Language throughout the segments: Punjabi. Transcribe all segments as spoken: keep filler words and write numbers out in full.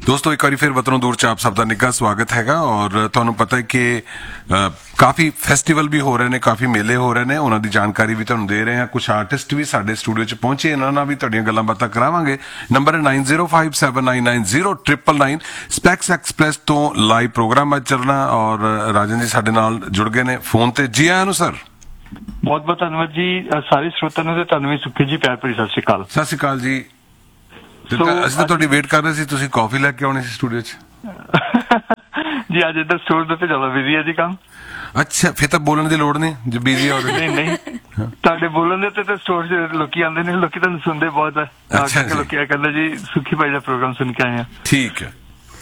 दोस्तों एक बार फिर वतनों दूर च आप सब का निੱਘਾ स्वागत हैगा और ਤੁਹਾਨੂੰ ਪਤਾ ਹੈ ਕਿ ਕਾਫੀ ਫੈਸਟੀਵਲ ਵੀ ਹੋ ਰਹੇ ਨੇ ਕਾਫੀ ਮੇਲੇ ਹੋ ਰਹੇ ਨੇ ਉਹਨਾਂ ਦੀ ਜਾਣਕਾਰੀ ਵੀ ਤੁਹਾਨੂੰ ਦੇ ਰਹੇ ਹਾਂ ਕੁਝ ਆਰਟਿਸਟ ਵੀ ਸਾਡੇ ਸਟੂਡੀਓ 'ਚ ਪਹੁੰਚੇ ਇਹਨਾਂ ਨਾਲ ਵੀ ਤੁਹਾਡੀਆਂ ਗੱਲਾਂ ਬਾਤਾਂ ਕਰਾਵਾਂਗੇ ਨੰਬਰ ਹੈ nine zero five seven nine nine zero nine nine nine specs express ਤੋਂ ਲਾਈਵ ਪ੍ਰੋਗਰਾਮ ਅੱਜ ਚੱਲਣਾ ਔਰ ਰਾਜਨ ਜੀ ਸਾਡੇ ਨਾਲ ਜੁੜ ਗਏ ਨੇ ਫੋਨ ਤੇ ਜੀ ਆਇਆਂ ਨੂੰ ਸਰ ਬਹੁਤ ਬਹੁਤ ਧੰਨਵਾਦ ਜੀ ਸਾਰੇ ਸਰੋਤਿਆਂ ਨੂੰ ਤੇ ਤੁਹਾਨੂੰ ਵੀ ਸੁੱਖੀ ਜੀ ਪਿਆਰ ਭਰੀ ਸਤਿ ਸ਼੍ਰੀ ਅਕਾਲ ਸਤਿ ਸ਼੍ਰੀ ਅਕਾਲ ਜੀ ਅਸੀਂ ਤਾਂ ਤੁਹਾਡੀ ਵੇਟ ਕਰ ਰਹੇ ਸੀ ਤੁਸੀਂ ਕਾਫੀ ਲੈ ਕੇ ਆਉਣੀ ਸੀ ਸਟੂਡੀਓ 'ਚ ਜੀ ਅੱਜ ਇੱਧਰ ਸਟੋਰ ਦੇ ਤੇ ਜ਼ਿਆਦਾ ਬਿਜ਼ੀ ਹੈ ਜੀ ਕੰਮ ਅੱਛਾ ਫਿਰ ਤਾਂ ਬੋਲਣ ਦੀ ਲੋੜ ਨਹੀਂ ਜੇ ਬਿਜ਼ੀ ਹੋ ਰਹੇ ਨਹੀਂ ਨਹੀਂ ਤੁਹਾਡੇ ਬੋਲਣ ਦੇ ਤੇ ਸਟੋਰ 'ਚ ਲੋਕੀ ਆਉਂਦੇ ਨੇ ਲੋਕੀ ਤੁਹਾਨੂੰ ਸੁਣਦੇ ਬਹੁਤ ਹੈ ਲੋਕੀ ਆ ਕਹਿੰਦੇ ਜੀ ਸੁੱਖੀ ਭਾਈ ਦਾ ਪ੍ਰੋਗਰਾਮ ਸੁਣ ਕੇ ਆਏ ਆ ਠੀਕ ਹੈ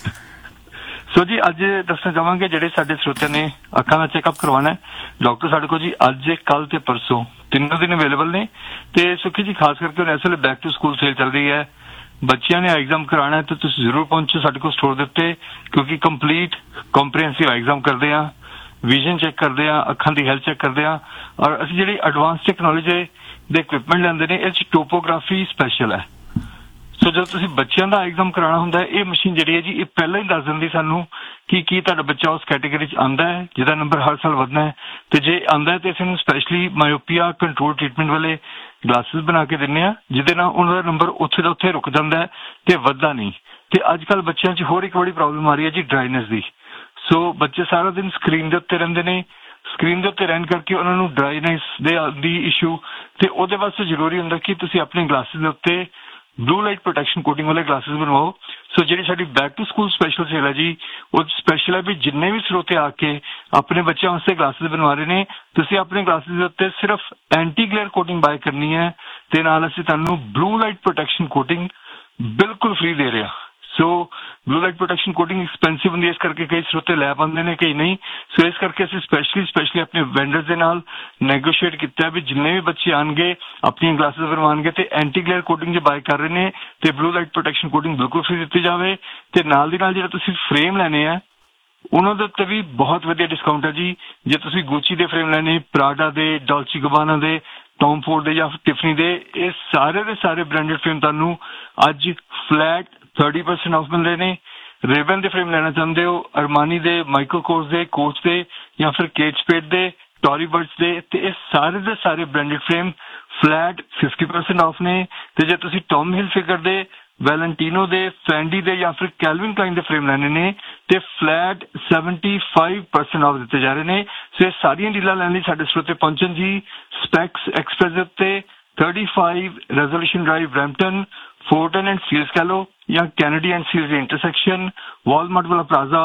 ਸੋ ਜੀ ਅੱਜ ਦੱਸਣਾ ਚਾਹਾਂਗੇ ਜਿਹੜੇ ਸਾਡੇ ਸਰੋਤਿਆਂ ਨੇ ਅੱਖਾਂ ਦਾ ਚੈੱਕਅਪ ਕਰਵਾਉਣਾ ਡਾਕਟਰ ਸਾਡੇ ਕੋਲ ਜੀ ਅੱਜ ਕੱਲ ਤੇ ਪਰਸੋਂ ਤਿੰਨੋਂ ਦਿਨ ਅਵੇਲੇਬਲ ਨੇ ਤੇ ਸੁੱਖੀ ਜੀ ਖਾਸ ਕਰਕੇ ਹੁਣ ਇਸ ਵੇਲੇ ਬੈਕ ਟੂ ਸਕੂਲ ਸੇਲ ਚੱਲ ਰਹੀ ਹੈ ਬੱਚਿਆਂ ਨੇ ਐਗਜ਼ਾਮ ਕਰਾਉਣਾ ਹੈ ਤਾਂ ਤੁਸੀਂ ਜ਼ਰੂਰ ਪਹੁੰਚੋ ਸਾਡੇ ਕੋਲ ਸਟੋਰ ਦੇ ਉੱਤੇ ਕਿਉਂਕਿ ਕੰਪਲੀਟ ਕੰਪਰੀਹੈਂਸਿਵ ਐਗਜ਼ਾਮ ਕਰਦੇ ਆ ਵਿਜ਼ਨ ਚੈੱਕ ਕਰਦੇ ਆ ਅੱਖਾਂ ਦੀ ਹੈਲਥ ਚੈੱਕ ਕਰਦੇ ਆ ਔਰ ਅਸੀਂ ਜਿਹੜੀ ਐਡਵਾਂਸ ਟੈਕਨੋਲੋਜੀ ਦੇ ਇਕਵਿਪਮੈਂਟ ਲੈਂਦੇ ਨੇ ਇਹ 'ਚ ਟੋਪੋਗ੍ਰਾਫੀ ਸਪੈਸ਼ਲ ਹੈ ਸੋ ਜਦੋਂ ਤੁਸੀਂ ਬੱਚਿਆਂ ਦਾ ਐਗਜ਼ਾਮ ਕਰਾਉਣਾ ਹੁੰਦਾ ਇਹ ਮਸ਼ੀਨ ਜਿਹੜੀ ਹੈ ਜੀ ਇਹ ਪਹਿਲਾਂ ਹੀ ਦੱਸ ਦਿੰਦੀ ਸਾਨੂੰ ਕਿ ਕੀ ਤੁਹਾਡਾ ਬੱਚਾ ਉਸ ਕੈਟੇਗਰੀ 'ਚ ਆਉਂਦਾ ਹੈ ਜਿਹਦਾ ਨੰਬਰ ਹਰ ਸਾਲ ਵਧਣਾ ਹੈ ਤੇ ਜੇ ਆਉਂਦਾ ਹੈ ਤੇ ਅਸੀਂ ਨੂੰ ਸਪੈਸ਼ਲੀ ਮਾਇਓਪੀਆ ਕੰਟਰੋਲ ਟ੍ਰੀਟਮੈਂਟ ਵਾਲੇ ਗਲਾਸਿਸ ਬਣਾ ਕੇ ਦਿੰਦੇ ਆ ਜਿਹਦੇ ਨਾਲ ਉਹਨਾਂ ਦਾ ਨੰਬਰ ਉੱਥੇ ਦਾ ਉੱਥੇ ਰੁਕ ਜਾਂਦਾ ਹੈ ਤੇ ਵੱਧਦਾ ਨਹੀਂ ਤੇ ਅੱਜ ਕੱਲ ਬੱਚਿਆਂ 'ਚ ਹੋਰ ਇੱਕ ਬੜੀ ਪ੍ਰੋਬਲਮ ਆ ਰਹੀ ਹੈ ਜੀ ਡਰਾਈਨੈਸ ਦੀ ਸੋ ਬੱਚੇ ਸਾਰਾ ਦਿਨ ਸਕਰੀਨ ਦੇ ਉੱਤੇ ਰਹਿੰਦੇ ਨੇ ਸਕਰੀਨ ਦੇ ਉੱਤੇ ਰਹਿਣ ਕਰਕੇ ਉਹਨਾਂ ਨੂੰ ਡਰਾਈਨੈਸ ਦੇ ਦੀ ਇਸ਼ੂ ਤੇ ਉਹਦੇ ਵਾਸਤੇ ਜ਼ਰੂਰੀ ਹੁੰਦਾ ਕਿ ਤੁਸੀਂ ਆਪਣੇ ਗਲਾਸਿਸ ਦੇ ਉੱਤੇ ਬਲੂ ਲਾਈਟ ਪ੍ਰੋਟੈਕਸ਼ਨ ਕੋਟਿੰਗ ਵਾਲੇ ਗਲਾਸਿਸ ਬਣਵਾਓ ਸੋ ਜਿਹੜੀ ਸਾਡੀ back to school special sale ਹੈ ਜੀ ਉਹ ਸਪੈਸ਼ਲ ਹੈ ਵੀ ਜਿੰਨੇ ਵੀ ਸਰੋਤੇ ਆ ਕੇ ਆਪਣੇ ਬੱਚਿਆਂ ਵਾਸਤੇ ਗਲਾਸਿਸ ਬਣਵਾ ਰਹੇ ਨੇ ਤੁਸੀਂ ਆਪਣੇ ਗਲਾਸਿਸ ਦੇ ਉੱਤੇ ਸਿਰਫ ਐਂਟੀ ਗਲੇਅਰ ਕੋਟਿੰਗ ਬਾਏ ਕਰਨੀ ਹੈ ਤੇ ਨਾਲ ਅਸੀਂ ਤੁਹਾਨੂੰ ਬਲੂ ਲਾਈਟ ਪ੍ਰੋਟੈਕਸ਼ਨ ਕੋਟਿੰਗ ਬਿਲਕੁਲ ਫ੍ਰੀ ਦੇ ਰਹੇ ਹਾਂ ਸੋ blue light protection coating expensive ਹੁੰਦੀ ਹੈ ਇਸ ਕਰਕੇ ਕਈ ਸਰੋਤੇ ਲੈ ਪਾਉਂਦੇ ਨੇ ਕਈ ਨਹੀਂ ਸੋ ਇਸ ਕਰਕੇ ਅਸੀਂ ਸਪੈਸ਼ਲੀ ਸਪੈਸ਼ਲੀ ਆਪਣੇ ਵੈਂਡਰਸ ਦੇ ਨਾਲ ਨੈਗੋਸ਼ੀਏਟ ਕੀਤਾ ਵੀ ਜਿੰਨੇ ਵੀ ਬੱਚੇ ਆਉਣਗੇ ਆਪਣੀਆਂ ਗਲਾਸਿਸ ਬਣਵਾਉਣਗੇ ਤੇ ਐਂਟੀ ਗਲੇਅਰ ਕੋਟਿੰਗ ਜੇ ਬਾਏ ਕਰ ਰਹੇ ਨੇ ਤੇ ਬਲੂ ਲਾਈਟ ਪ੍ਰੋਟੈਕਸ਼ਨ ਕੋਟਿੰਗ ਬਿਲਕੁਲ ਫ੍ਰੀ ਦਿੱਤੀ ਜਾਵੇ ਤੇ ਨਾਲ ਦੀ ਨਾਲ ਜਿਹੜਾ ਤੁਸੀਂ ਫਰੇਮ ਲੈਣੇ ਆ ਉਹਨਾਂ ਦੇ ਉੱਤੇ ਵੀ ਬਹੁਤ ਵਧੀਆ ਡਿਸਕਾਊਂਟ ਹੈ ਜੀ ਜੇ ਤੁਸੀਂ ਗੁੱਚੀ ਦੇ ਫਰੇਮ ਲੈਣੇ ਪ੍ਰਾਡਾ ਦੇ ਡੋਲਚੀ ਗਬਾਨਾ ਦੇ ਟੌਮ ਫੋਰਡ ਦੇ ਜਾਂ ਟਿਫਨੀ ਦੇ ਇਹ ਸਾਰੇ ਦੇ ਸਾਰੇ ਬ੍ਰਾਂਡਡ ਫਰੇਮ ਤੁਹਾਨੂੰ ਅੱਜ ਫਲੈਟ thirty percent ਆਫ ਮਿਲ ਰਹੇ ਨੇ ਰੇਬਨ ਦੇ ਫਰੇਮ ਲੈਣਾ ਚਾਹੁੰਦੇ ਹੋ ਅਰਮਾਨੀ ਦੇ ਮਾਈਕਲ ਕੋਰਸ ਦੇ ਕੋਚ ਦੇ ਜਾਂ ਫਿਰ ਕੇਟ ਸਪੇਡ ਦੇ ਟੋਰੀ ਬਰਡਸ ਦੇ ਤੇ ਇਹ ਸਾਰੇ ਦੇ ਸਾਰੇ branded frame flat fifty percent of ਨੇ ਤੇ ਜੇ ਤੁਸੀਂ ਟੌਮ ਹਿਲਫਿਗਰ ਦੇ ਵੈਲੈਂਟੀਨੋ ਦੇ ਫੈਂਡੀ ਦੇ ਜਾਂ ਫਿਰ ਕੈਲਵਿਨ ਕਲਾਈਨ ਦੇ ਫਰੇਮ ਲੈਣੇ ਨੇ ਤੇ ਫਲੈਟ seventy-five percent ਆਫ ਦਿੱਤੇ ਜਾ ਰਹੇ ਨੇ ਸੋ ਇਹ ਸਾਰੀਆਂ ਡੀਲਾਂ ਲੈਣ ਲਈ ਸਾਡੇ ਸਰੋਤੇ ਪਹੁੰਚਣ ਜੀ ਸਪੈਕਸ ਐਕਸਪ੍ਰੈਸ ਦੇ ਉੱਤੇ thirty-five resolution drive Brampton ਫੋਰਟਨ and seals ਕਹਿ ਲਓ ਜਾਂ ਕੈਨੇਡੀ ਐਂਡ ਸੀਲਸ ਦੇ ਇੰਟਰਸੈਕਸ਼ਨ ਵਾਲਮਾਰਟ ਵਾਲਾ ਪਲਾਜ਼ਾ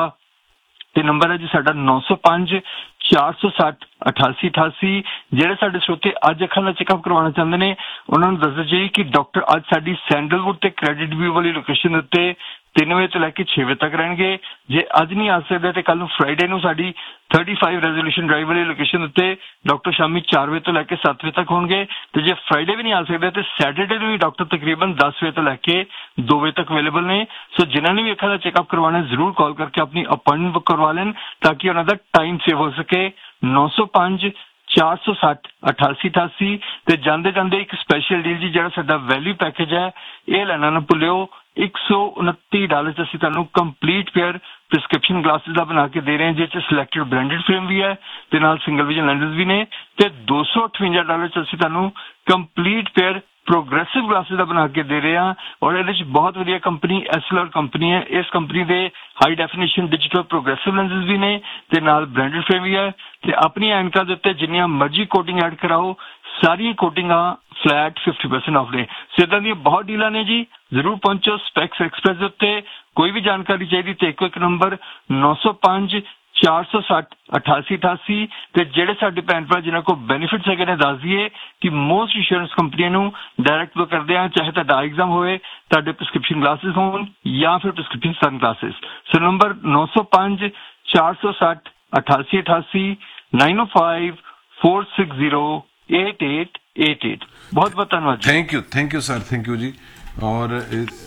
ਤੇ ਨੰਬਰ ਹੈ ਜੀ ਸਾਡਾ ਨੌ ਸੌ ਪੰਜ ਚਾਰ ਸੌ ਸੱਠ ਅਠਾਸੀ ਅਠਾਸੀ ਜਿਹੜੇ ਸਾਡੇ ਸਰੋਤੇ ਅੱਜ ਅੱਖਾਂ ਦਾ ਚੈੱਕਅਪ ਕਰਵਾਉਣਾ ਚਾਹੁੰਦੇ ਨੇ ਉਹਨਾਂ ਨੂੰ ਦੱਸੋ ਜੀ ਕਿ ਡਾਕਟਰ ਅੱਜ ਸਾਡੀ ਸੈਂਡਲਵੁੱਡ ਤੇ ਕ੍ਰੈਡਿਟ ਵਿਊ ਵਾਲੀ ਲੋਕੇਸ਼ਨ ਉੱਤੇ ਤਿੰਨ ਵਜੇ ਤੋਂ ਲੈ ਕੇ ਛੇ ਵਜੇ ਤੱਕ ਰਹਿਣਗੇ ਜੇ ਅੱਜ ਨਹੀਂ ਆ ਸਕਦੇ ਤੇ ਕੱਲ ਨੂੰ ਫਰਾਈਡੇ ਨੂੰ ਸਾਡੀ thirty-five ਰੈਜ਼ੋਲੂਸ਼ਨ ਡਰਾਈਵ ਵਾਲੀ ਲੋਕੇਸ਼ਨ ਉੱਤੇ ਡਾਕਟਰ ਸ਼ਾਮੀ ਚਾਰ ਵਜੇ ਤੋਂ ਲੈ ਕੇ ਸੱਤ ਵਜੇ ਤੱਕ ਹੋਣਗੇ ਤੇ ਜੇ ਫਰਾਈਡੇ ਵੀ ਨਹੀਂ ਆ ਸਕਦੇ ਤੇ ਸੈਟਰਡੇ ਨੂੰ ਵੀ ਡਾਕਟਰ ਤਕਰੀਬਨ ਦਸ ਵਜੇ ਤੋਂ ਲੈ ਕੇ ਦੋ ਵਜੇ ਤੱਕ ਅਵੇਲੇਬਲ ਨੇ ਸੋ ਜਿਨ੍ਹਾਂ ਨੇ ਵੀ ਅੱਖਾਂ ਦਾ ਚੈੱਕਅਪ ਕਰਵਾਉਣਾ ਜ਼ਰੂਰ ਕਾਲ ਕਰਕੇ ਆਪਣੀ ਅਪਾਇੰਟਮੈਂਟ ਬੁੱਕ ਕਰਵਾ ਲੈਣ ਤਾਂ ਕਿ ਉਹਨਾਂ ਦਾ ਟਾਈਮ ਸੇਵ ਹੋ ਸਕੇ ਨੌ ਸੌ ਪੰਜ ਚਾਰ ਸੌ ਸੱਠ ਅਠਾਸੀ ਅਠਾਸੀ ਤੇ ਜਾਂਦੇ ਜਾਂਦੇ ਇੱਕ ਸਪੈਸ਼ਲ ਡੀਲ ਜੀ ਜਿਹੜਾ ਸਾਡਾ ਵੈਲਿਊ ਪੈਕੇਜ ਹੈ ਇਹ ਲੈਣਾ ਨਾ ਭੁੱਲਿਓ ਇੱਕ ਸੌ ਉਨੱਤੀ ਡਾਲਰ ਚ ਅਸੀਂ ਤੁਹਾਨੂੰ ਕੰਪਲੀਟ ਪੇਅਰ ਪ੍ਰਿਸਕ੍ਰਿਪਸ਼ਨ ਗਲਾਸਿਸ ਦਾ ਬਣਾ ਕੇ ਦੇ ਰਹੇ ਹਾਂ ਜਿਸ ਚ ਸਿਲੈਕਟਡ ਬ੍ਰਾਂਡਡ ਫਰੇਮ ਵੀ ਹੈ ਤੇ ਨਾਲ ਸਿੰਗਲ ਵਿਜ਼ਨ ਲੈਂਸਸ ਵੀ ਨੇ ਤੇ ਦੋ ਸੌ ਅਠਵੰਜਾ ਡਾਲਰ ਚ ਅਸੀਂ ਤੁਹਾਨੂੰ ਕੰਪਲੀਟ ਪੇਅਰ ਪ੍ਰੋਗਰੈਸਿਵ ਗਲਾਸਿਸ ਦਾ ਬਣਾ ਕੇ ਦੇ ਰਹੇ ਹਾਂ ਔਰ ਇਹਦੇ ਚ ਬਹੁਤ ਵਧੀਆ ਕੰਪਨੀ ਐਸਲਰ ਕੰਪਨੀ ਹੈ ਇਸ ਕੰਪਨੀ ਦੇ high definition digital progressive lenses ਵੀ ਨੇ ਤੇ ਨਾਲ ਬ੍ਰਾਂਡਡ ਫਰੇਮ ਵੀ ਹੈ ਤੇ ਆਪਣੀ ਐਨਕਾਂ ਦੇ ਉੱਤੇ ਜਿੰਨੀਆਂ ਮਰਜ਼ੀ ਕੋਟਿੰਗ ਐਡ ਕਰਾਓ ਸਾਰੀਆਂ ਕੋਟਿੰਗਾਂ ਫਲੈਟ fifty percent ਆਫ ਨੇ ਸੋ ਇੱਦਾਂ ਦੀਆਂ ਬਹੁਤ ਡੀਲਾਂ ਨੇ ਜੀ ਜ਼ਰੂਰ ਪਹੁੰਚੋ ਸਪੈਕਸ ਐਕਸਪ੍ਰੈਸ ਦੇ ਉੱਤੇ ਕੋਈ ਵੀ ਜਾਣਕਾਰੀ ਚਾਹੀਦੀ ਤੇ ਇੱਕੋ ਇੱਕ ਨੰਬਰ ਨੌ ਸੌ ਪੰਜ ਚਾਰ ਸੌ ਸੱਠ ਅਠਾਸੀ ਅਠਾਸੀ ਤੇ ਜਿਹੜੇ ਸਾਡੇ ਭੈਣ ਭਰਾ ਜਿਹਨਾਂ ਕੋਲ ਬੈਨੀਫਿਟਸ ਹੈਗੇ ਨੇ ਦੱਸ ਦਈਏ ਕਿ ਮੋਸਟ ਇੰਸ਼ੋਰੈਂਸ ਕੰਪਨੀਆਂ ਨੂੰ ਡਾਇਰੈਕਟ ਕਰਦੇ ਆ ਚਾਹੇ ਤੁਹਾਡਾ ਐਗਜ਼ਾਮ ਹੋਵੇ ਤੁਹਾਡੇ ਪ੍ਰਿਸਕ੍ਰਿਪਸ਼ਨ ਗਲਾਸਿਸ ਹੋਣ ਜਾਂ ਫਿਰ ਪ੍ਰਿਸਕ੍ਰਿਪਸ਼ਨ ਸਨ ਗਲਾਸਿਸ ਸੋ ਨੰਬਰ ਨੌ ਸੌ ਪੰਜ ਚਾਰ ਸੌ ਸੱਠ ਅਠਾਸੀ ਅਠਾਸੀ nine oh five four six zero eight eight eight eight ਬਹੁਤ ਬਹੁਤ ਧੰਨਵਾਦ thank you thank you sir thank you ਜੀ ਔਰ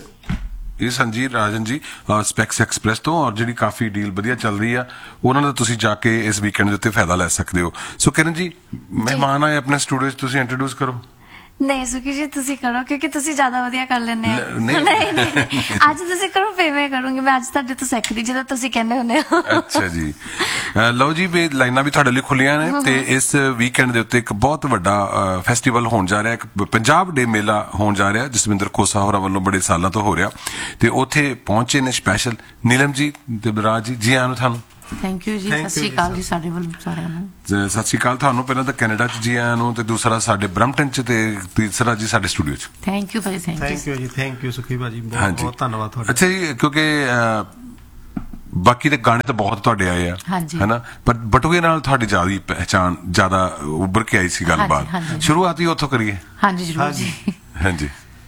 ਇਹ ਸੰਜੀਵ ਰਾਜਨ ਜੀ ਸਪੈਕਸ ਐਕਸਪ੍ਰੈਸ ਤੋਂ ਔਰ ਜਿਹੜੀ ਕਾਫੀ ਡੀਲ ਵਧੀਆ ਚੱਲ ਰਹੀ ਆ ਉਹਨਾਂ ਦਾ ਤੁਸੀਂ ਜਾ ਕੇ ਇਸ ਵੀਕਐਂਡ ਦੇ ਉੱਤੇ ਫਾਇਦਾ ਲੈ ਸਕਦੇ ਹੋ ਸੋ ਕਿਰਨ ਜੀ ਮਹਿਮਾਨ ਆਏ ਆਪਣੇ ਸਟੂਡੀਓ 'ਚ ਤੁਸੀਂ ਇੰਟਰੋਡਿਊਸ ਕਰੋ नहीं सुखी जी तुसी करो क्योंकि तुसी ज्यादा वधिया कर लेने नहीं नहीं नहीं आज तुसी करो फिर ਕਿਵੇਂ ਕਰੂੰਗੀ ਮੈਂ ਅੱਜ ਤੁਹਾਡੇ ਤੋਂ ਸਿੱਖਦੀ ਜਦੋਂ ਤੁਸੀਂ ਕਹਿੰਦੇ ਹੁੰਦੇ ਹੋ। ਅੱਛਾ ਜੀ, ਅਹ ਲਓ ਜੀ, ਵੀ ਲਾਈਨਾਂ ਵੀ ਤੁਹਾਡੇ ਲਈ ਖੁੱਲੀਆਂ ਨੇ ਤੇ ਇਸ ਵੀਕਐਂਡ ਦੇ ਉੱਤੇ ਇੱਕ ਬਹੁਤ ਵੱਡਾ ਫੈਸਟੀਵਲ ਹੋਣ ਜਾ ਰਿਹਾ, ਇੱਕ ਪੰਜਾਬ ਡੇ ਮੇਲਾ ਹੋਣ ਜਾ ਰਿਹਾ, ਜਸਵਿੰਦਰ ਖੋਸਾ ਹੋਰਾਂ ਵੱਲੋਂ ਬੜੇ ਸਾਲਾਂ ਤੋਂ ਹੋ ਰਿਹਾ ਤੇ ਉੱਥੇ ਪਹੁੰਚੇ ਨੇ ਸਪੈਸ਼ਲ ਨੀਲਮ ਜੀ ਤੇ ਬਲਰਾਜ ਜੀ। ਜੀ ਆਇਆਂ ਨੂੰ ਤੁਹਾਨੂੰ। ਥੈਂਕ ਯੂ ਜੀ, ਸਤਿ ਸ਼੍ਰੀ ਅਕਾਲ ਜੀ ਸਾਡੇ ਵੱਲੋਂ ਸਾਰਿਆਂ ਨੂੰ। ਸਤਿ ਸ਼੍ਰੀ ਅਕਾਲ ਤੁਹਾਨੂੰ। ਪਹਿਲਾਂ ਤਾਂ ਕੈਨੇਡਾ ਚ ਜੀ ਆਇਆਂ ਨੂੰ ਤੇ ਦੂਸਰਾ ਸਾਡੇ ਬ੍ਰੈਂਪਟਨ ਚ ਤੇ ਤੀਸਰਾ ਜੀ ਸਾਡੇ ਸਟੂਡੀਓ ਚ। ਥੈਂਕ ਯੂ ਭਾਜੀ, ਥੈਂਕ ਯੂ ਥੈਂਕ ਯੂ ਜੀ, ਥੈਂਕ ਯੂ ਸੁਖੀ ਭਾਜੀ, ਬਹੁਤ ਬਹੁਤ ਧੰਨਵਾਦ ਤੁਹਾਡਾ। ਅੱਛਾ ਜੀ, ਕਿਉਂਕਿ ਬਾਕੀ ਦੇ ਗਾਣੇ ਤਾਂ ਬਹੁਤ ਤੁਹਾਡੇ ਆਏ ਆ ਹੈਨਾ, ਪਰ ਬਟੂਏ ਨਾਲ ਤੁਹਾਡੀ ਜ਼ਿਆਦਾ ਪਹਿਚਾਣ ਜ਼ਿਆਦਾ ਉੱਭਰ ਕੇ ਆਈ ਸੀ ਗੱਲਬਾਤ। ਸ਼ੁਰੂਆਤ ਹੀ ਉੱਥੋਂ ਕਰੀਏ। ਹਾਂਜੀ ਜ਼ਰੂਰ ਜੀ। ਹਾਂਜੀ।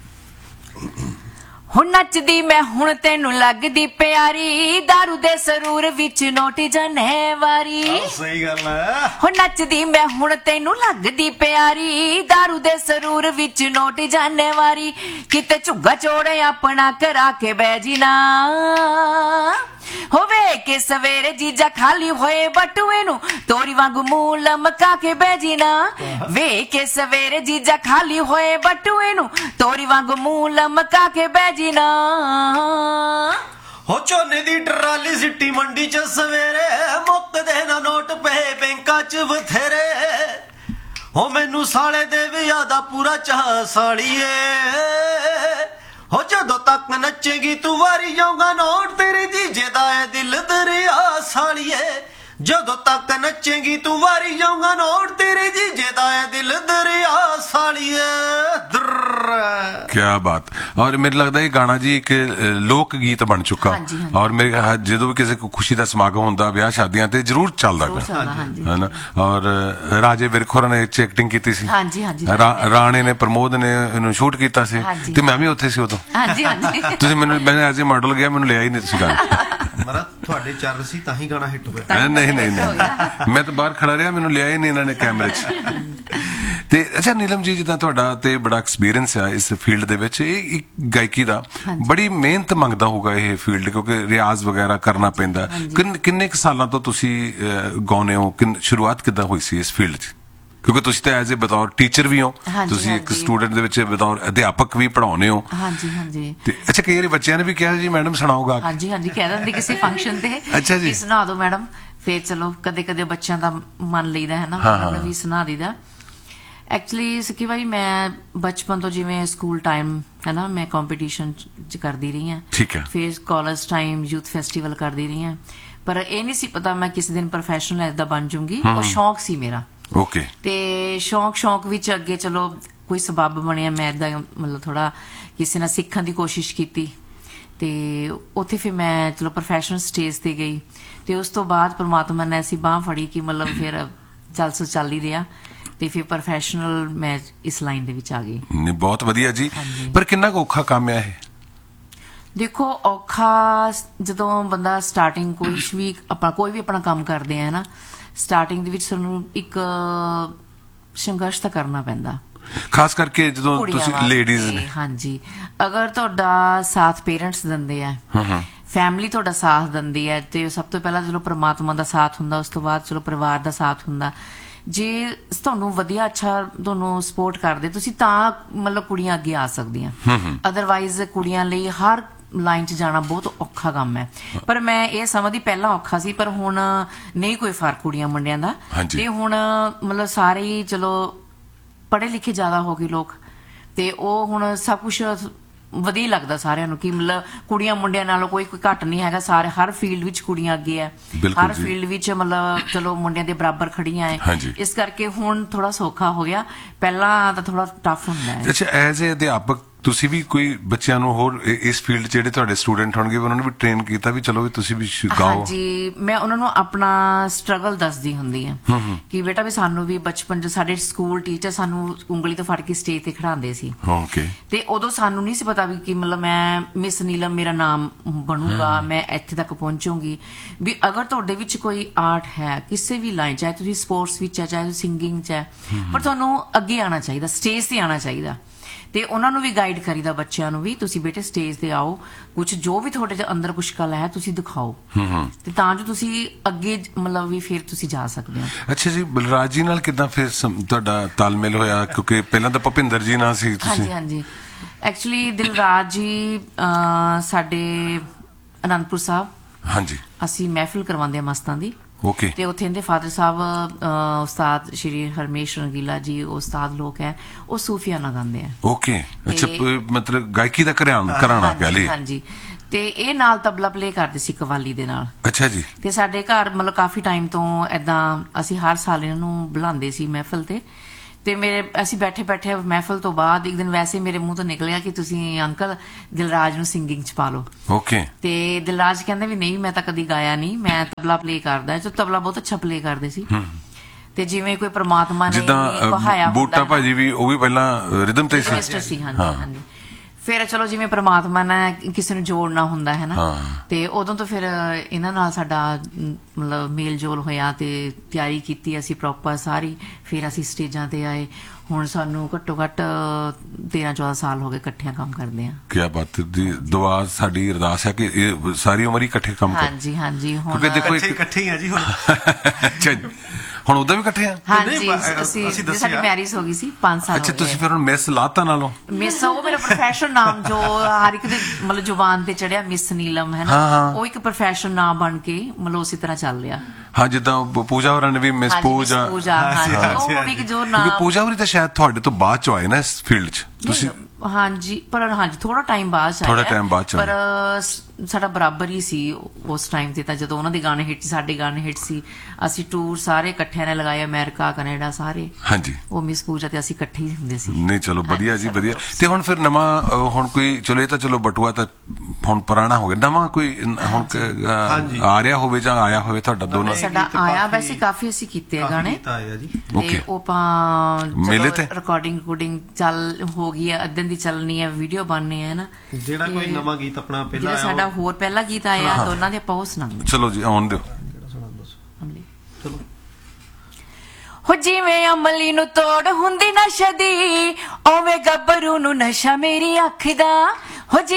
ਹੁਣ ਨੱਚਦੀ ਮੈਂ ਹੁਣ ਤੈਨੂੰ ਲੱਗਦੀ ਪਿਆਰੀ, ਦਾਰੂ ਦੇ ਸਰੂਰ ਵਿੱਚ ਨੋਟ ਜਾਣੇ ਵਾਰੀ। ਸਹੀ ਗੱਲ ਹੈ। ਹੁਣ ਨੱਚਦੀ ਮੈਂ ਹੁਣ ਤੈਨੂੰ ਲੱਗਦੀ ਪਿਆਰੀ, ਦਾਰੂ ਦੇ ਸਰੂਰ ਵਿੱਚ ਨੋਟ ਜਾਣੇ ਵਾਰੀ। ਕਿਤੇ ਝੁੱਗਾ ਚੋੜੇ ਆਪਣਾ ਕਰਾ ਕੇ ਬਹਿ ਜੀ ਨਾ, ਹੋਵੇ ਕਿ ਸਵੇਰੇ ਜੀਜਾ ਖਾਲੀ ਹੋਏ ਬਟੂਏ ਨੂੰ ਤੋਰੀ ਵਾਂਗੂ ਮੂੰਹ ਲਮਕਾ ਕੇ ਬਹਿ ਜੀ ਨਾ, ਵੇ ਕੇ ਸਵੇਰੇ ਜੀਜਾ ਖਾਲੀ ਹੋਏ ਬਟੂਏ ਨੂੰ ਤੋਰੀ ਵਾਂਗੂ ਮੂੰਹ ਲਮਕਾ ਕੇ ਬਹਿ ਜੀ ਨਾ। ਹੋ ਝੋਨੇ ਦੀ ਟਰਾਲੀ ਸਿੱਟੀ ਮੰਡੀ ਚ ਸਵੇਰੇ, ਮੁੱਕਦੇ ਨਾ ਨੋਟ ਪਏ ਬੈਂਕਾਂ ਚ ਬਥੇਰੇ। ਹੋ ਮੈਨੂੰ ਸਾਲੇ ਦੇ ਵਿਆਹ ਦਾ ਪੂਰਾ ਚਾਹ ਸਾਲੀਏ, ਹੋ ਜਦੋਂ ਤੱਕ ਨੱਚੇਗੀ ਤੂੰ ਵਾਰੀ ਜਾਊਗਾ ਨੋਟ ਤੇਰੇ ਜੀਜੇ ਦਾ ਏ ਦਿਲ ਦਰਿਆ ਸਾਲੀਏ। ਜਦੋਂ ਤੱਕ ਨੱਚੇਗੀ ਤੂੰ ਵਾਰੀ ਜਾਊਗਾ ਨੋਟ ਤੇਰੇ ਜੀਜੇ ਦਾ ਏ ਦਿਲ ਦਰਿਆ ਸਾਲੀਏ। क्या बात। और मेरे लगता है गाना जी एक लोक गीत बन चुका। हाँ जी, हाँ जी। और मेरे जो भी किसी को खुशी का समागम होता ब्याह शादियां ते जरूर चलदा है ना। और राजे विरक होरां ने एक्टिंग कीती सी। हाँ जी, हाँ जी। रा, राणे ने प्रमोद ने इन्हू शूट कीता सी ते मैं भी उत्थे सी उदों। हाँ जी, हाँ जी। तुसीं मैनूं मैंने एज ए मॉडल गया मैनूं लिया ही नहीं तुसीं गाना। ਮਰਾ ਤੁਹਾਡੇ ਚੱਲ ਸੀ ਤਾਂ ਹੀ ਗਾਣਾ ਹਿੱਟ ਹੋਇਆ। नहीं नहीं नहीं मैं तो बाहर खड़ा रहा, मैनूं लिया ही नहीं इन्हां ने कैमरे च। ਤੇ ਅੱਛਾ ਨੀਲਮ ਜੀ, ਜਿੱਦਾਂ ਤੁਹਾਡਾ ਤੇ ਬੜਾ ਐਕਸਪੀਰੀਅੰਸ ਆ ਇਸ ਫੀਲਡ ਦੇ ਵਿੱਚ, ਇਹ ਇੱਕ ਗਾਇਕੀ ਦਾ ਬੜੀ ਮਿਹਨਤ ਮੰਗਦਾ ਹੋਊਗਾ ਇਹ ਫੀਲਡ, ਕਿਉਂਕਿ ਰਿਆਜ਼ ਵਗੈਰਾ ਕਰਨਾ ਪੈਂਦਾ। ਕਿੰਨੇ ਕੁ ਸਾਲਾਂ ਤੋਂ ਤੁਸੀਂ ਗਾਉਂਦੇ ਹੋ? ਸ਼ੁਰੂਆਤ ਕਿੱਦਾਂ ਹੋਈ ਸੀ ਇਸ ਫੀਲਡ 'ਚ? ਕਿਉਂਕਿ ਤੁਸੀਂ ਤਾਂ ਐਜ਼ ਏ ਬਤੌਰ ਟੀਚਰ ਵੀ ਹੋ, ਤੁਸੀਂ ਇੱਕ ਸਟੂਡੈਂਟ ਦੇ ਵਿੱਚ ਬਤੌਰ ਅਧਿਆਪਕ ਵੀ ਪੜਾਉਂਦੇ ਹੋ। ਹਾਂਜੀ ਹਾਂਜੀ। ਤੇ ਅੱਛਾ, ਕਈ ਵਾਰੀ ਬੱਚਿਆਂ ਨੇ ਵੀ ਕਿਹਾ ਜੀ ਮੈਡਮ ਸੁਣਾਓਗਾ। ਹਾਂਜੀ ਹਾਂਜੀ, ਕਹਿ ਦਿੰਦੇ ਕਿਸੇ ਫੰਕਸ਼ਨ ਤੇ। ਅੱਛਾ ਜੀ, ਸੁਣਾ ਦਿਓ ਮੈਡਮ। ਫੇਰ ਚਲੋ ਕਦੇ ਕਦੇ ਬੱਚਿਆਂ ਦਾ ਮੰਨ ਲਈਦਾ ਹੈ ਨਾ, ਉਹਨਾਂ ਨੂੰ ਵੀ ਸੁਣਾ ਦਈਦਾ। ਐਕਚੁਅਲੀ ਸਕੀ ਭਾਈ ਮੈਂ ਬਚਪਨ ਤੋਂ ਜਿਵੇਂ ਸਕੂਲ ਟਾਈਮ ਹੈ ਨਾ, ਮੈਂ ਕੰਪੀਟੀਸ਼ਨ ਚ ਕਰਦੀ ਰਹੀ ਹਾਂ। ਠੀਕ ਹੈ। ਫਿਰ ਕਾਲਜ ਟਾਈਮ ਯੂਥ ਫੈਸਟੀਵਲ ਕਰਦੀ ਰਹੀ ਹਾਂ, ਪਰ ਇਹ ਨਹੀਂ ਸੀ ਪਤਾ ਮੈਂ ਕਿਸੇ ਦਿਨ ਪ੍ਰੋਫੈਸ਼ਨਲ ਏਦਾਂ ਬਣ ਜੂੰਗੀ। ਉਹ ਸ਼ੌਕ ਸੀ ਮੇਰਾ। ਓਕੇ। ਤੇ ਸ਼ੌਕ ਸ਼ੌਕ ਵਿੱਚ ਅੱਗੇ ਚਲੋ ਕੋਈ ਸਬੱਬ ਬਣਿਆ, ਮੈਂ ਏਦਾਂ ਮਤਲਬ ਥੋੜਾ ਕਿਸੇ ਨਾਲ ਸਿੱਖਣ ਦੀ ਕੋਸ਼ਿਸ਼ ਕੀਤੀ ਤੇ ਉੱਥੇ ਫਿਰ ਮੈਂ ਚਲੋ ਪ੍ਰੋਫੈਸ਼ਨਲ ਸਟੇਜ ਤੇ ਗਈ। ਤੇ ਉਸ ਤੋਂ ਬਾਅਦ ਪ੍ਰਮਾਤਮਾ ਨੇ ਐਸੀ ਬਾਂਹ ਫੜੀ ਕਿ ਮਤਲਬ ਫਿਰ ਚੱਲ ਸੋ ਚੱਲ ਹੀ ਰਿਹਾ ਤੇ ਫਿਰ ਪ੍ਰੋਫੈਸ਼ਨਲ ਮੈਂ ਇਸ ਲਾਈਨ ਦੇ ਵਿੱਚ ਆ ਗਈ। ਨਹੀਂ, ਬਹੁਤ ਵਧੀਆ ਜੀ। ਪਰ ਕਿੰਨਾ ਕੁ ਔਖਾ ਕੰਮ ਹੈ ਇਹ? ਦੇਖੋ ਔਖਾ ਜਦੋਂ ਬੰਦਾ ਸਟਾਰਟਿੰਗ ਕੋਈ ਵੀ ਆਪਣਾ ਕੋਈ ਵੀ ਆਪਣਾ ਕੰਮ ਕਰਦੇ ਆ ਨਾ, ਸਟਾਰਟਿੰਗ ਦੇ ਵਿੱਚ ਸਾਨੂੰ ਇੱਕ ਸੰਘਰਸ਼ ਤਾਂ ਕਰਨਾ ਪੈਂਦਾ, ਖਾਸ ਕਰਕੇ ਜਦੋਂ ਤੁਸੀਂ ਲੇਡੀਜ਼ ਨੇ। ਹਾਂਜੀ, ਅਗਰ ਤੁਹਾਡਾ ਸਾਥ ਪੇਰੈਂਟਸ ਦਿੰਦੇ ਆ, ਫੈਮਿਲੀ ਤੁਹਾਡਾ ਸਾਥ ਦਿੰਦੀ ਹੈ, ਤੇ ਸਭ ਤੋਂ ਪਹਿਲਾਂ ਚਲੋ ਪ੍ਰਮਾਤਮਾ ਦਾ ਸਾਥ ਹੁੰਦਾ, ਉਸ ਤੋਂ ਬਾਅਦ ਚਲੋ ਪਰਿਵਾਰ ਦਾ ਸਾਥ ਹੁੰਦਾ। ਜੇ ਤੁਹਾਨੂੰ ਵਧੀਆ ਅੱਛਾ ਤੁਹਾਨੂੰ ਸਪੋਰਟ ਕਰਦੇ ਤੁਸੀਂ ਤਾਂ ਮਤਲਬ ਕੁੜੀਆਂ ਅੱਗੇ ਆ ਸਕਦੀਆਂ। ਅਦਰਵਾਈਜ਼ ਕੁੜੀਆਂ ਲਈ ਹਰ ਲਾਈਨ 'ਚ ਜਾਣਾ ਬਹੁਤ ਔਖਾ ਕੰਮ ਹੈ। ਪਰ ਮੈਂ ਇਹ ਸਮਝਦੀ ਪਹਿਲਾਂ ਔਖਾ ਸੀ, ਪਰ ਹੁਣ ਨਹੀਂ ਕੋਈ ਫਰਕ ਕੁੜੀਆਂ ਮੁੰਡਿਆਂ ਦਾ। ਤੇ ਹੁਣ ਮਤਲਬ ਸਾਰੇ ਹੀ ਚਲੋ ਪੜ੍ਹੇ ਲਿਖੇ ਜ਼ਿਆਦਾ ਹੋ ਗਏ ਲੋਕ, ਤੇ ਉਹ ਹੁਣ ਸਭ ਕੁਛ ਵਧੀਆ ਲੱਗਦਾ ਸਾਰਿਆਂ ਨੂੰ ਕਿ ਮਤਲਬ ਕੁੜੀਆਂ ਮੁੰਡਿਆਂ ਨਾਲੋਂ ਕੋਈ ਕੋਈ ਘੱਟ ਨਹੀਂ ਹੈਗਾ। ਸਾਰੇ ਹਰ ਫੀਲਡ ਵਿੱਚ ਕੁੜੀਆਂ ਅੱਗੇ ਹੈ, ਹਰ ਫੀਲਡ ਵਿੱਚ ਮਤਲਬ ਚਲੋ ਮੁੰਡਿਆਂ ਦੇ ਬਰਾਬਰ ਖੜੀਆਂ ਹੈ। ਇਸ ਕਰਕੇ ਹੁਣ ਥੋੜਾ ਸੌਖਾ ਹੋ ਗਿਆ, ਪਹਿਲਾਂ ਤਾਂ ਥੋੜਾ ਟਫ ਹੁੰਦਾ ਹੈ। ਅੱਛਾ, ਐਜ਼ ਏ ਅਧਿਆਪਕ ਤੁਸੀਂ ਵੀ ਕੋਈ ਬੱਚਿਆਂ ਨੂੰ ਹੋਰ ਇਸ ਫੀਲਡ 'ਚ ਜਿਹੜੇ ਤੁਹਾਡੇ ਸਟੂਡੈਂਟ ਹੋਣਗੇ ਉਹਨਾਂ ਨੂੰ ਵੀ ਟ੍ਰੇਨ ਕੀਤਾ ਵੀ ਚਲੋ ਵੀ ਤੁਸੀਂ ਵੀ ਗਾਓ? ਹਾਂਜੀ, ਮੈਂ ਉਹਨਾਂ ਨੂੰ ਆਪਣਾ ਸਟਰਗਲ ਦੱਸਦੀ ਹੁੰਦੀ ਹਾਂ ਕਿ ਬੇਟਾ ਵੀ ਸਾਨੂੰ ਵੀ ਬਚਪਨ 'ਚ ਸਾਡੇ ਸਕੂਲ ਟੀਚਰ ਸਾਨੂੰ ਉਂਗਲੀ ਤੋਂ ਫੜ ਕੇ ਸਟੇਜ ਤੇ ਖੜਾਉਂਦੇ ਸੀ। ਓਕੇ। ਤੇ ਉਦੋਂ ਸਾਨੂੰ ਨਹੀਂ ਸੀ ਪਤਾ ਵੀ ਕਿ ਮਤਲਬ ਮੈਂ ਮਿਸ ਨੀਲਮ ਮੇਰਾ ਨਾਮ ਬਣੂਗਾ, ਮੈਂ ਇੱਥੇ ਤੱਕ ਪਹੁੰਚੂਗੀ। ਵੀ ਅਗਰ ਤੁਹਾਡੇ ਵਿੱਚ ਕੋਈ ਆਰਟ ਹੈ ਕਿਸੇ ਵੀ ਲਾਈਨ, ਚਾਹੇ ਤੁਸੀਂ ਸਪੋਰਟਸ ਵਿੱਚ ਹੈ, ਚਾਹੇ ਤੁਸੀਂ ਸਿੰਗਿੰਗ 'ਚ ਹੈ, ਪਰ ਤੁਹਾਨੂੰ ਅੱਗੇ ਆਉਣਾ ਚਾਹੀਦਾ, ਸਟੇਜ ਤੇ ਆਉਣਾ ਚਾਹੀਦਾ। ਤੇ ਉਹਨਾਂ ਨੂੰ ਵੀ ਗਾਈਡ ਕਰੀਦਾ ਬੱਚਿਆਂ ਨੂੰ ਵੀ, ਤੁਸੀਂ ਬੇਟੇ ਸਟੇਜ ਤੇ ਆਓ, ਕੁਝ ਜੋ ਵੀ ਤੁਹਾਡੇ ਅੰਦਰ ਕੁਝ ਕਲਾ ਹੈ ਤੁਸੀਂ ਦਿਖਾਓ, ਤੇ ਤਾਂ ਜੋ ਤੁਸੀਂ ਅੱਗੇ ਮਤਲਬ ਵੀ ਫਿਰ ਤੁਸੀਂ ਜਾ ਸਕਦੇ ਹੋ। ਅੱਛਾ ਜੀ, ਬਲਰਾਜ ਜੀ ਨਾਲ ਕਿੱਦਾਂ ਫਿਰ ਤੁਹਾਡਾ ਤਾਲਮੇਲ ਹੋਇਆ? ਕਿਉਂਕਿ ਪਹਿਲਾਂ ਤਾਂ ਭੁਪਿੰਦਰ ਜੀ ਨਾਲ ਸੀ ਤੁਸੀਂ। ਹਾਂਜੀ ਹਾਂਜੀ, ਐਕਚੁਅਲੀ ਦਿਲਰਾਜ ਜੀ ਸਾਡੇ ਅਨੰਦਪੁਰ ਸਾਹਿਬ ਹਾਂਜੀ ਅਸੀਂ ਮਹਿਫਿਲ ਕਰਵਾਉਂਦੇ ਆ ਮਸਤਾਂ ਦੀ ਓਕੇ ਤੇ ਉੱਥੇ ਇਹਦੇ ਫਾਦਰ ਸਾਹਿਬ ਅਹ, ਉਸਤਾਦ ਸ਼੍ਰੀ ਹਰਮੇਸ਼ ਰੰਗੀਲਾ ਜੀ ਉਹ ਉਸਤਾਦ ਲੋਕ ਹੈ, ਉਹ ਸੂਫੀਆਨਾ ਗਾਉਂਦੇ ਆ। ਓਕੇ ਅੱਛਾ ਤੇ- ਪ- ਮਤਲਬ ਗਾਇਕੀ ਦਾ ਘਰਾਣਾ ਘਰਾਣਾ ਹਾਂਜੀ, ਪਹਿਲੇ ਹਾਂਜੀ ਤੇ ਇਹ ਨਾਲ ਤਬਲਾ ਪਲੇ ਕਰਦੇ ਸੀ ਕਵਾਲੀ ਦੇ ਨਾਲ। ਅੱਛਾ ਜੀ ਤੇ ਸਾਡੇ ਘਰ ਮਤਲਬ ਕਾਫੀ ਟਾਈਮ ਤੋਂ ਏਦਾਂ ਅਸੀਂ ਹਰ ਸਾਲ ਇਹਨਾਂ ਨੂੰ ਬੁਲਾਉਂਦੇ ਸੀ ਮਹਿਫਲ ਤੇ ਤੇ ਮੇਰੇ ਅਸੀਂ ਬੈਠੇ ਬੈਠੇ ਮਹਿਫਲ ਤੋਂ ਬਾਅਦ ਇੱਕ ਦਿਨ ਵੈਸੇ ਮੇਰੇ ਮੂੰਹ ਤੋਂ ਨਿਕਲਿਆ ਕਿ ਤੁਸੀਂ ਅੰਕਲ ਦਿਲਰਾਜ ਨੂੰ ਸਿੰਗਿੰਗ ਚ ਪਾ ਲਓ। ਓਕੇ ਤੇ ਦਿਲਰਾਜ ਕਹਿੰਦੇ ਵੀ ਨਹੀਂ ਮੈਂ ਤਾਂ ਕਦੀ ਗਾਇਆ ਨਹੀਂ, ਮੈਂ ਤਬਲਾ ਪਲੇ ਕਰਦਾ। ਜੋ ਤਬਲਾ ਬਹੁਤ ਅੱਛਾ ਪਲੇ ਕਰਦੇ ਸੀ ਤੇ ਜਿਵੇਂ ਕੋਈ ਪ੍ਰਮਾਤਮਾ ਨੇ ਜਿੱਦਾਂ ਕਹਾਇਆ ਅ, ਬੂਟਾ ਭਾਜੀ ਵੀ ਉਹ ਵੀ ਪਹਿਲਾਂ ਰਿਦਮ ਤੇ ਸੀ ਮਿਸਟਰ ਸੀ ਹਾਂਜੀ ਹਾਂਜੀ। ਫਿਰ ਚਲੋ ਜਿਵੇਂ ਪ੍ਰਮਾਤਮਾ ਨੇ ਕਿਸੇ ਨੂੰ ਜੋੜਨਾ ਹੁੰਦਾ ਹੈ ਨਾ, ਹਾਂ। ਤੇ ਉਦੋਂ ਤੋਂ ਫਿਰ ਇਹਨਾਂ ਨਾਲ ਸਾਡਾ ਮ, ਮਤਲਬ ਮੇਲ ਜੋਲ ਹੋਇਆ ਤੇ ਤਿਆਰੀ ਕੀਤੀ ਅਸੀਂ ਪ੍ਰੋਪਰ ਸਾਰੀ। ਫਿਰ ਅਸੀਂ ਸਟੇਜਾਂ ਤੇ ਆਏ। ਹੁਣ ਸਾਨੂੰ ਘੱਟੋ ਘੱਟ ਤੇਰਾਂ ਚੌਦਾਂ ਸਾਲ ਹੋ ਗਏ ਇਕੱਠਿਆਂ ਕੰਮ ਕਰਦੇ ਆ। ਕੀ ਬਾਤ ਦੀ ਦੁਆ ਸਾਡੀ ਅਰਦਾਸ ਹੈ ਕਿ ਇਹ ਸਾਰੀ ਉਮਰ ਹੀ ਇਕੱਠੇ ਕੰਮ ਕਰ ਹਾਂਜੀ ਹਾਂਜੀ। ਹੁਣ ਕਿਉਂਕਿ ਦੇਖੋ ਇਕੱਠੇ ਇੱਕ ਇਕੱਠੇ ਹੀ ਆ ਜੀ ਹੁਣ। ਅੱਛਾ ਜੀ। ਹੁਣ ਉਦੋਂ ਵੀ ਇਕੱਠੇ ਆ ਹਾਂਜੀ ਨਹੀਂ, ਬ- ਅਸੀਂ ਅਸੀਂ ਜੇ ਸਾਡੀ ਦੱਸਿਆ। ਮੈਰਿਜ ਹੋ ਗਈ ਸੀ ਪੰਜ ਸਾਲ ਅੱਛਾ ਹੋ ਤੁਸੀਂ ਗਏ। ਫਿਰ ਹੁਣ ਮਿਸ ਲਾਤਾ ਨਾਲੋਂ ਮਿਸ ਉਹ ਮੇਰਾ ਪ੍ਰੋਫੈਸ਼ਨ ਨਾਮ ਜੋ ਹਰ ਇੱਕ ਦੇ ਮਤਲਬ ਜ਼ੁਬਾਨ ਤੇ ਚੜਿਆ ਮਿਸ ਨੀਲਮ ਹੈ ਹਾਂ, ਨਾ, ਹਾਂ। ਉਹ ਇੱਕ ਪ੍ਰੋਫੈਸ਼ਨ ਨਾਮ ਬਣ ਕੇ ਮਤਲਬ ਉਸੇ ਤਰ੍ਹਾਂ ਚੱਲ ਰਿਹਾ। ਹਾਂ ਜਿੱਦਾਂ ਪ- ਪੂਜਾ ਹੋਰਾਂ ਨੇ ਵੀ ਮਿਸ ਹਾਂਜੀ, Miss ਪੂਜਾ ਪੂਜਾ ਹਾਂਜੀ ਹਾਂਜੀ, ਉਹ ਹੁਣ ਹਾਂਜੀ। ਇੱਕ ਜੋ ਕਿਉਂਕਿ ਨਾਮ ਪੂਜਾ ਹੋਰੀ ਤਾਂ ਸ਼ਾਇਦ ਤੁਹਾਡੇ ਤੋਂ ਬਾਅਦ ਚ ਆਏ ਨਾ ਇਸ ਫੀਲਡ 'ਚ ਤੁਸੀਂ ਹਾਂਜੀ ਪਰ ਹਾਂਜੀ ਥੋੜਾ ਟਾਈਮ ਬਾਅਦ ਚ ਆਇਆ। ਥੋੜ੍ਹਾ time ਬਾਅਦ ਚ ਪਰ ਸ- ਸਾਡਾ ਬਰਾਬਰ ਹੀ ਸੀ ਉਸ ਟਾਈਮ ਤੇ। ਤਾਂ ਜਦੋਂ ਉਹਨਾਂ ਦੇ ਗਾਣੇ ਹਿੱਟ ਸੀ ਸਾਡੇ ਗਾਣੇ ਹਿੱਟ ਸੀ। ਅਸੀਂ ਟੂਰ ਸਾਰੇ ਇਕੱਠਿਆਂ ਨੇ ਲਗਾਏ, ਅਮਰੀਕਾ ਕੈਨੇਡਾ ਸਾਰੇ। ਹਾਂਜੀ ਉਹ ਮਿਸ ਪੂਜਾ ਤੇ ਅਸੀਂ ਇਕੱਠੇ ਹੀ ਹੁੰਦੇ ਸੀ। ਨਹੀਂ ਚਲੋ ਵਧੀਆ ਜੀ ਹਾਂਜੀ, ਵਧੀਆ। ਤੇ ਹੁਣ ਫਿਰ ਨਵਾਂ ਅ, ਹੁਣ ਕੋਈ ਚਲੋ ਇਹ ਤਾਂ ਚਲੋ ਬਟੂਆ ਤਾਂ ਹੁਣ ਪੁਰਾਣਾ ਹੋ ਗਿਆ, ਨਵਾਂ ਕੋਈ ਨ- ਹੁਣ ਕ- ਅ, ਹਾਂਜੀ। ਆ ਰਿਹਾ ਹੋਵੇ ਜਾਂ ਆਇਆ ਹੋਵੇ ਤੁਹਾਡਾ ਦੋਨਾਂ ਸਾਡਾ ਗੀਤ ਆਇਆ ਕਾਫੀ- ਵੈਸੇ ਕਾਫੀ ਅਸੀਂ ਕੀਤੇ ਆ ਗਾਣੇ ਗੀਤ ਆਏ ਆ ਜੀ। Okay. ਤੇ ਉਹ ਆਪਾਂ ਮੇਲੇ ਤੇ? ਰਿਕਾਰਡਿੰਗ ਰਿਕਾਰਡਿੰਗ ਚੱਲ ਹੋ ਗਈ ਹੈ, ਅੱਧਨ ਦੀ ਚੱਲਣੀ ਹੈ, ਵੀਡੀਓ ਬਣਨੀ ਹੈ ਨਾ। ਜਿਹੜਾ ਕੋਈ ਨਵਾਂ ਗੀਤ ਆਪਣਾ ਪਹਿਲਾਂ ਜਿਹੜਾ ਆਇਆ ਸਾਡਾ ਉਹ- ਹੋਰ ਪਹਿਲਾ ਗੀਤ ਆਇਆ ਦੋਨਾਂ ਦੇ ਆਪਾਂ ਉਹ ਸੁਣਾਂਗੇ। ਚਲੋ ਜੀ ਆਉਣ ਦਿਓ। ਜਿਹੜਾ ਸੁਣਾ ਦੱਸੋ। ਚਲੋ ਹੋ ਜਿਵੇਂ ਅਮਲੀ ਨੂੰ ਤੋੜ ਹੁੰਦੀ ਨਸ਼ੇ ਦੀ, ਓਵੇਂ ਗੱਭਰੂ ਨੂੰ ਨਸ਼ਾ ਮੇਰੀ ਅੱਖ ਦਾ। ਹੋ